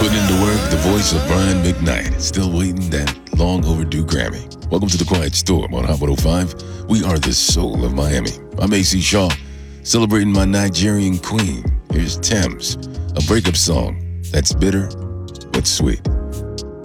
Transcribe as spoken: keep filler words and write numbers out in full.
Putting into work, the voice of Brian McKnight, still waiting that long overdue Grammy. Welcome to the Quiet Storm on Hot one oh five. We are the soul of Miami. I'm A C Shaw, celebrating my Nigerian queen. Here's Thames, a breakup song that's bitter but sweet.